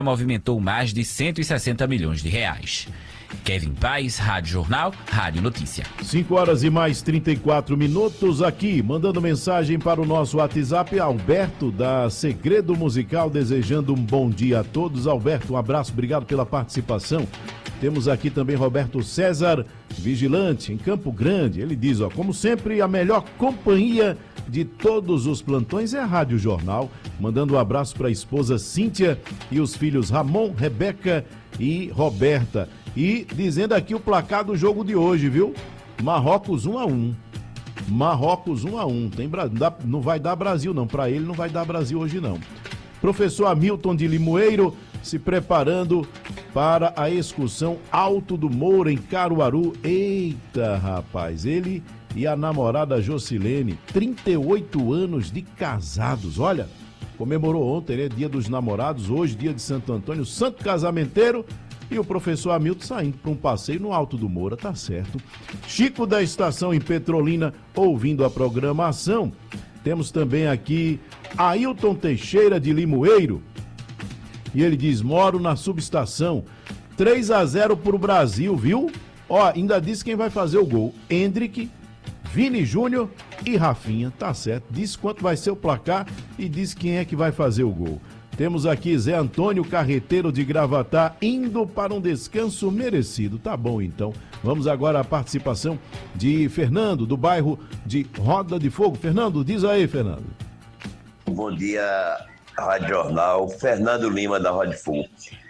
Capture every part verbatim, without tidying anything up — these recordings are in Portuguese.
movimentou mais de cento e sessenta milhões de reais. Kevin Paes, Rádio Jornal, Rádio Notícia. cinco horas e mais trinta e quatro minutos aqui, mandando mensagem para o nosso WhatsApp, Alberto da Segredo Musical, desejando um bom dia a todos. Alberto, um abraço, obrigado pela participação. Temos aqui também Roberto César, vigilante em Campo Grande. Ele diz, ó, como sempre, a melhor companhia de todos os plantões é a Rádio Jornal. Mandando um abraço para a esposa Cíntia e os filhos Ramon, Rebeca e Roberta. E dizendo aqui o placar do jogo de hoje, viu? Marrocos um a um. Marrocos um a um. Tem, não vai dar Brasil, não. Para ele não vai dar Brasil hoje, não. Professor Hamilton de Limoeiro se preparando para a excursão Alto do Moura, em Caruaru. Eita, rapaz, ele e a namorada Jocilene, trinta e oito anos de casados. Olha, comemorou ontem, né? Dia dos Namorados, hoje dia de Santo Antônio, santo casamenteiro. E o professor Hamilton saindo para um passeio no Alto do Moura, tá certo. Chico da Estação em Petrolina, ouvindo a programação. Temos também aqui Ailton Teixeira de Limoeiro. E ele diz, moro na subestação. três a zero pro Brasil, viu? Ó, ainda disse quem vai fazer o gol. Hendrick, Vini Júnior e Rafinha, tá certo. Disse quanto vai ser o placar e disse quem é que vai fazer o gol. Temos aqui Zé Antônio Carreteiro de Gravatá, indo para um descanso merecido. Tá bom, então. Vamos agora à participação de Fernando, do bairro de Roda de Fogo. Fernando, diz aí, Fernando. Bom dia, Rádio Jornal. Fernando Lima, da Roda de Fogo.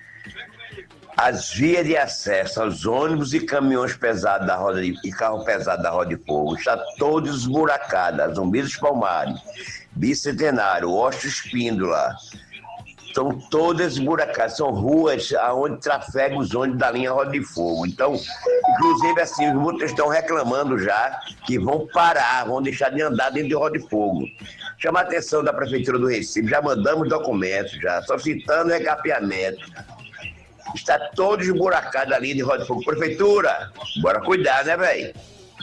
As vias de acesso aos ônibus e caminhões pesados da Roda de, e carro pesado da Roda de Fogo está todas esburacadas. Zumbi dos Palmares, Bicentenário, Osto Espíndola. Estão todas esburacadas, são ruas onde trafegam os ônibus da linha Roda de Fogo. Então, inclusive assim, os motoristas estão reclamando já que vão parar, vão deixar de andar dentro de Roda de Fogo. Chama a atenção da Prefeitura do Recife, já mandamos documentos, já solicitando recapeamento. Está todo esburacado ali de Roda de Fogo. Prefeitura, bora cuidar, né, velho?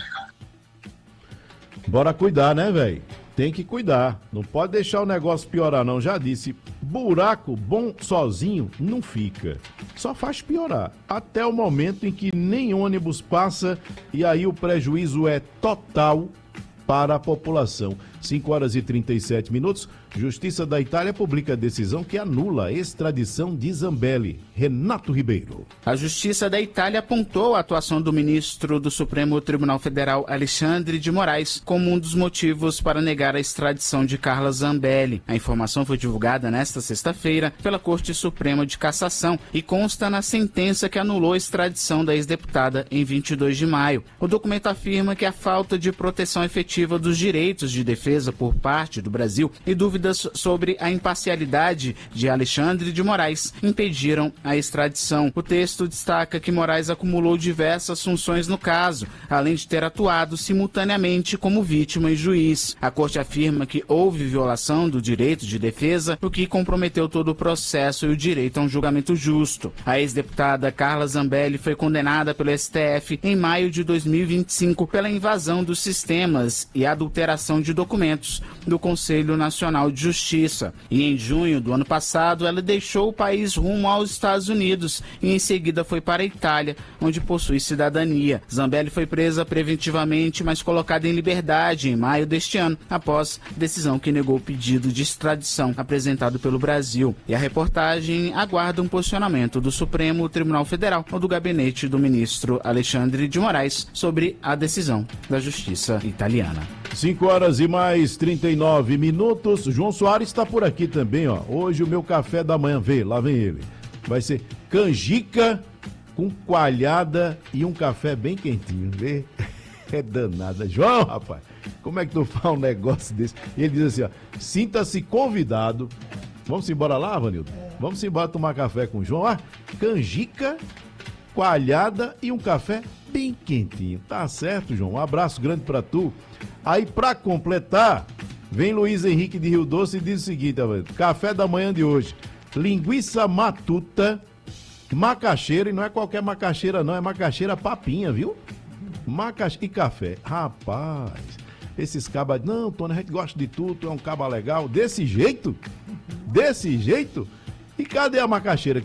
Bora cuidar, né, velho? Tem que cuidar, não pode deixar o negócio piorar não, já disse, buraco bom sozinho não fica, só faz piorar, até o momento em que nem ônibus passa e aí o prejuízo é total para a população. cinco horas e trinta e sete minutos, Justiça da Itália publica a decisão que anula a extradição de Zambelli. Renato Ribeiro. A Justiça da Itália apontou a atuação do ministro do Supremo Tribunal Federal, Alexandre de Moraes, como um dos motivos para negar a extradição de Carla Zambelli. A informação foi divulgada nesta sexta-feira pela Corte Suprema de Cassação e consta na sentença que anulou a extradição da ex-deputada em vinte e dois de maio. O documento afirma que a falta de proteção efetiva dos direitos de defesa por parte do Brasil e dúvidas sobre a imparcialidade de Alexandre de Moraes impediram a extradição. O texto destaca que Moraes acumulou diversas funções no caso, além de ter atuado simultaneamente como vítima e juiz. A corte afirma que houve violação do direito de defesa, o que comprometeu todo o processo e o direito a um julgamento justo. A ex-deputada Carla Zambelli foi condenada pelo S T F em maio de dois mil e vinte e cinco pela invasão dos sistemas e adulteração de documentos do Conselho Nacional de Justiça. E em junho do ano passado, ela deixou o país rumo aos Estados Unidos e em seguida foi para a Itália, onde possui cidadania. Zambelli foi presa preventivamente, mas colocada em liberdade em maio deste ano, após decisão que negou o pedido de extradição apresentado pelo Brasil. E a reportagem aguarda um posicionamento do Supremo Tribunal Federal ou do gabinete do ministro Alexandre de Moraes sobre a decisão da Justiça italiana. cinco horas e mais trinta e nove minutos. João Soares está por aqui também, ó. Hoje o meu café da manhã, vê, lá vem ele. Vai ser canjica com coalhada e um café bem quentinho, vê? É danada. João, rapaz, como é que tu faz um negócio desse? Ele diz assim, ó, sinta-se convidado. Vamos embora lá, Vanildo? Vamos embora tomar café com o João. Ah, canjica, coalhada e um café bem quentinho. Tá certo, João? Um abraço grande pra tu. Aí, pra completar, vem Luiz Henrique de Rio Doce e diz o seguinte, ó, café da manhã de hoje, linguiça matuta, macaxeira, e não é qualquer macaxeira não, é macaxeira papinha, viu? Macaxeira e café. Rapaz, esses cabas, não, Tony, a gente gosta de tudo, tu é um caba legal, desse jeito? Desse jeito? E cadê a macaxeira?